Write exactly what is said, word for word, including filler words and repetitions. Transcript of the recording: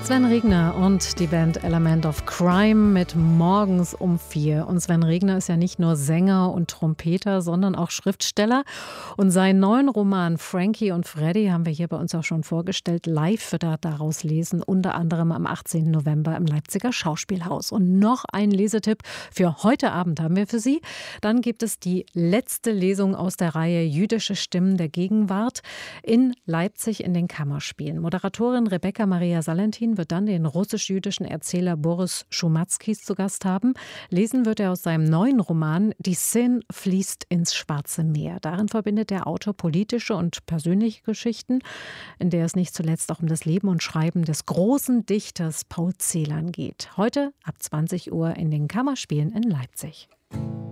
Sven Regner und die Band Element of Crime mit Morgens um vier. Und Sven Regner ist ja nicht nur Sänger und Trompeter, sondern auch Schriftsteller. Und seinen neuen Roman Frankie und Freddy haben wir hier bei uns auch schon vorgestellt. Live wird er daraus lesen, unter anderem am achtzehnten November im Leipziger Schauspielhaus. Und noch ein Lesetipp für heute Abend haben wir für Sie. Dann gibt es die letzte Lesung aus der Reihe Jüdische Stimmen der Gegenwart in Leipzig in den Kammerspielen. Moderatorin Rebecca Maria Salentin wird dann den russisch-jüdischen Erzähler Boris Schumatzkis zu Gast haben. Lesen wird er aus seinem neuen Roman Die Seine fließt ins Schwarze Meer. Darin verbindet der Autor politische und persönliche Geschichten, in der es nicht zuletzt auch um das Leben und Schreiben des großen Dichters Paul Celan geht. Heute ab zwanzig Uhr in den Kammerspielen in Leipzig.